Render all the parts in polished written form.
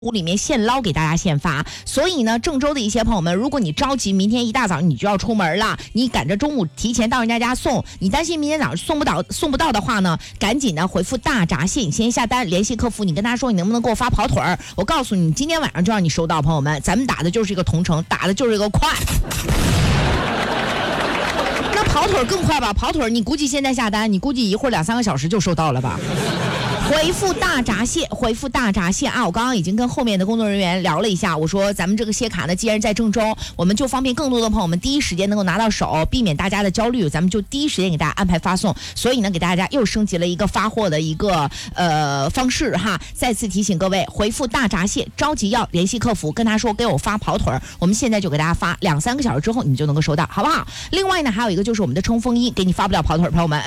屋里面现捞给大家现发。所以呢，郑州的一些朋友们，如果你着急明天一大早你就要出门了，你赶着中午提前到人家送，你担心明天早上送不到的话呢，赶紧的回复大闸蟹，你先下单联系客服，你跟他说你能不能给我发跑腿儿，我告诉你今天晚上就让你收到。朋友们，咱们打的就是一个同城，打的就是一个快。那跑腿更快吧？跑腿你估计现在下单，你估计一会儿2-3个小时就收到了吧？回复大闸蟹，回复大闸蟹啊！我刚刚已经跟后面的工作人员聊了一下，我说咱们这个蟹卡呢，既然在郑州，我们就方便更多的朋友们第一时间能够拿到手，避免大家的焦虑，咱们就第一时间给大家安排发送。所以呢，给大家又升级了一个发货的一个方式哈。再次提醒各位，回复大闸蟹，着急要联系客服，跟他说给我发跑腿儿，我们现在就给大家发，2-3个小时之后你就能够收到，好不好？另外呢，还有一个就是我们的冲锋衣，给你发不了跑腿儿，朋友们。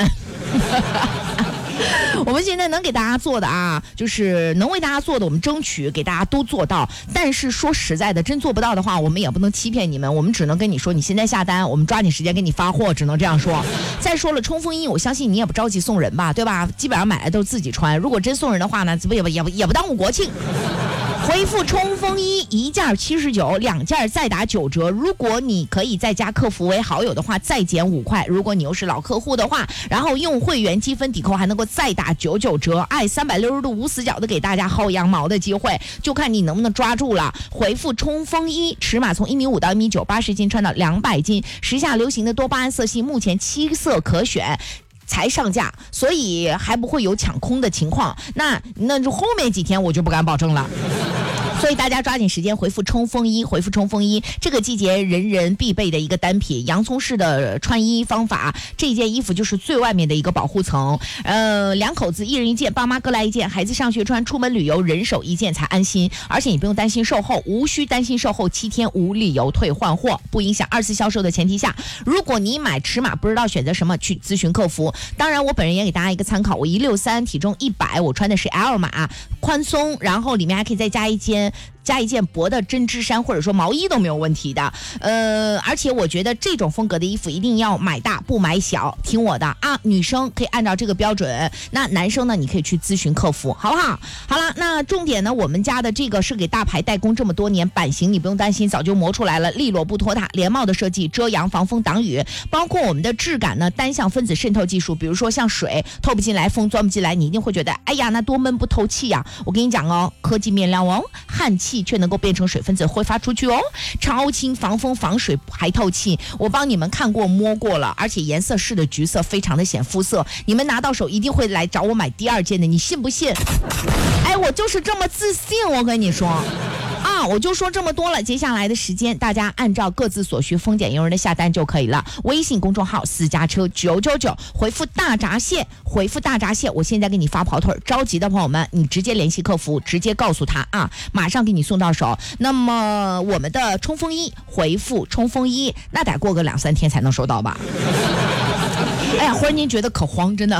我们现在能给大家做的啊，就是能为大家做的，我们争取给大家都做到。但是说实在的，真做不到的话，我们也不能欺骗你们，我们只能跟你说，你现在下单，我们抓紧时间给你发货，只能这样说。再说了，冲锋衣，我相信你也不着急送人吧，对吧？基本上买来都是自己穿，如果真送人的话呢，也不耽误国庆。回复冲锋衣1件79，2件再打9折。如果你可以再加客服为好友的话，再减5块。如果你又是老客户的话，然后用会员积分抵扣，还能够再打99折。360度无死角的给大家薅羊毛的机会，就看你能不能抓住了。回复冲锋衣，尺码从1.5米到1.9米，80斤穿到200斤。时下流行的多巴胺色系，目前7色可选。才上架，所以还不会有抢空的情况。那就后面几天我就不敢保证了。所以大家抓紧时间回复冲锋衣，回复冲锋衣，这个季节人人必备的一个单品，洋葱式的穿衣方法。这件衣服就是最外面的一个保护层。2口子1人1件，爸妈各来1件，孩子上学穿，出门旅游人手1件才安心。而且你不用担心售后，无需担心售后7天无理由退换货，不影响2次销售的前提下，如果你买尺码不知道选择什么，去咨询客服。当然我本人也给大家一个参考，我163体重100，我穿的是 L 码，宽松，然后里面还可以再加一件薄的针织衫或者说毛衣都没有问题的。而且我觉得这种风格的衣服一定要买大不买小，听我的啊，女生可以按照这个标准，那男生呢你可以去咨询客服，好不好？好了，那重点呢，我们家的这个是给大牌代工这么多年，版型你不用担心，早就磨出来了，利落不拖沓，连帽的设计，遮阳防风挡雨，包括我们的质感呢，单向分子渗透技术，比如说像水透不进来，风钻不进来，你一定会觉得哎呀那多闷不透气呀。我跟你讲哦，科技面料哦，焊气却能够变成水分子挥发出去哦，超轻防风防水还透气。我帮你们看过摸过了，而且颜色是的橘色非常的显肤色，你们拿到手一定会来找我买第2件的，你信不信？哎，我就是这么自信，我跟你说啊，我就说这么多了。接下来的时间大家按照各自所需丰俭由人的下单就可以了。微信公众号私家车999，回复大闸蟹，回复大闸蟹，我现在给你发跑腿，着急的朋友们你直接联系客服，直接告诉他啊，马上给你送到手。那么我们的冲锋衣，回复冲锋衣，那得过个2-3天才能收到吧。哎呀，忽然间觉得可慌，真的。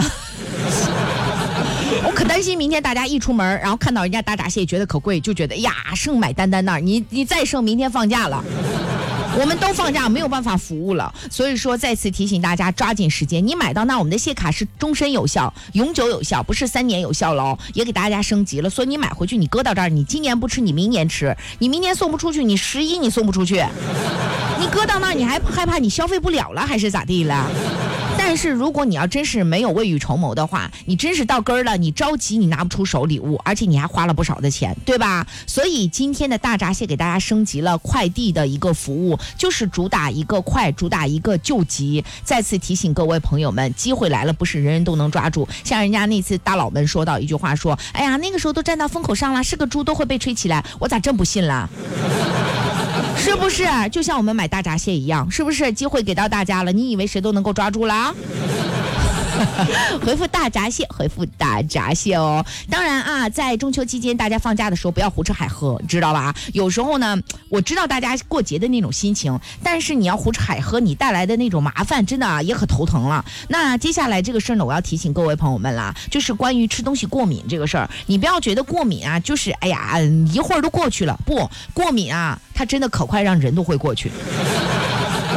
我可担心明天大家一出门，然后看到人家大闸蟹觉得可贵，就觉得呀剩买单那儿，你再剩明天放假了。我们都放假，没有办法服务了。所以说再次提醒大家抓紧时间，你买到那我们的蟹卡是终身有效，永久有效，不是3年有效了，也给大家升级了。所以你买回去你搁到这儿，你今年不吃你明年吃，你明年送不出去，你11你送不出去，你搁到那儿你还害怕你消费不了了还是咋地了？但是如果你要真是没有未雨绸缪的话，你真是到根儿了，你着急你拿不出手礼物，而且你还花了不少的钱，对吧？所以今天的大闸蟹给大家升级了快递的一个服务，就是主打一个快，主打一个救急。再次提醒各位朋友们，机会来了，不是人人都能抓住。像人家那次大佬们说到一句话说，哎呀那个时候都站到风口上了，是个猪都会被吹起来，我咋真不信了？是不是就像我们买大闸蟹一样，是不是机会给到大家了，你以为谁都能够抓住了？回复大闸蟹，回复大闸蟹哦。当然啊，在中秋期间大家放假的时候不要胡吃海喝，知道吧？有时候呢，我知道大家过节的那种心情，但是你要胡吃海喝，你带来的那种麻烦真的也可头疼了。那接下来这个事儿呢，我要提醒各位朋友们啦，就是关于吃东西过敏这个事儿，你不要觉得过敏啊就是哎呀一会儿都过去了，不，过敏啊它真的可快让人都会过去。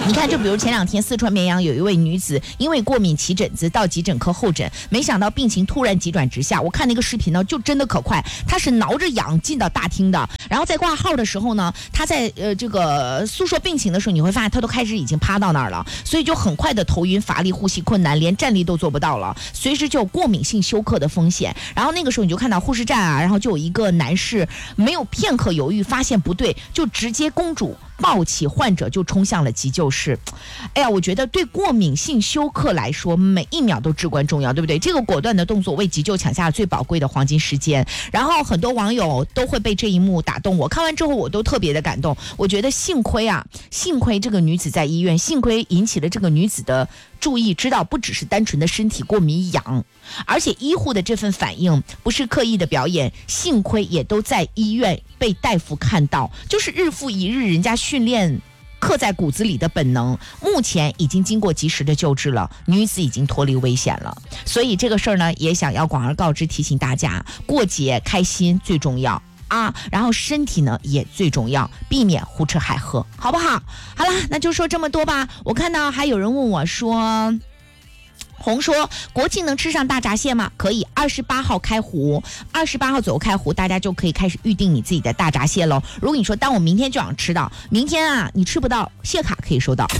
你看，就比如前2天四川绵阳有一位女子因为过敏起疹子到急诊科候诊，没想到病情突然急转直下。我看那个视频呢，就真的可快，她是挠着痒进到大厅的，然后在挂号的时候呢，她在这个诉说病情的时候，你会发现她都开始已经趴到那儿了，所以就很快的头晕乏力、呼吸困难，连站立都做不到了，随时就有过敏性休克的风险。然后那个时候你就看到护士站啊，然后就有一个男士没有片刻犹豫，发现不对，就直接公主抱起患者就冲向了急救室。哎呀，我觉得对过敏性休克来说，每一秒都至关重要，对不对？这个果断的动作为急救抢下了最宝贵的黄金时间。然后很多网友都会被这一幕打动，我看完之后我都特别的感动。我觉得幸亏这个女子在医院，幸亏引起了这个女子的注意，知道不只是单纯的身体过敏痒，而且医护的这份反应不是刻意的表演，幸亏也都在医院被大夫看到，就是日复一日人家训练刻在骨子里的本能，目前已经经过及时的救治了，女子已经脱离危险了。所以这个事儿呢，也想要广而告之，提醒大家，过节开心最重要啊，然后身体呢也最重要，避免胡吃海喝，好不好？好了，那就说这么多吧。我看到还有人问我说，红说国庆能吃上大闸蟹吗？可以，28号开湖，28号左右开湖，大家就可以开始预定你自己的大闸蟹喽。如果你说当我明天就想吃到，明天啊你吃不到，蟹卡可以收到。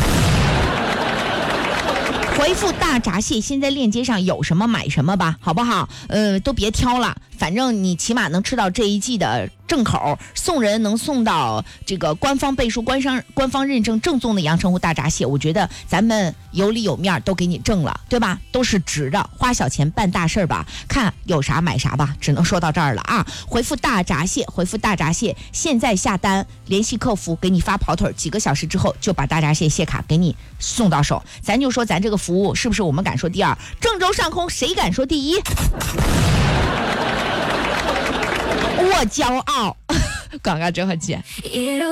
回复大闸蟹，现在链接上有什么买什么吧，好不好？都别挑了，反正你起码能吃到这一季的正口，送人能送到这个官方背书、官方认证正宗的阳澄湖大闸蟹，我觉得咱们有里有面都给你挣了，对吧？都是值的，花小钱办大事吧，看有啥买啥吧，只能说到这儿了啊！回复大闸蟹，现在下单，联系客服给你发跑腿，几个小时之后就把大闸蟹蟹卡给你送到手。咱就说咱这个服务是不是我们敢说第二？郑州上空谁敢说第一？我骄傲。广告之后见。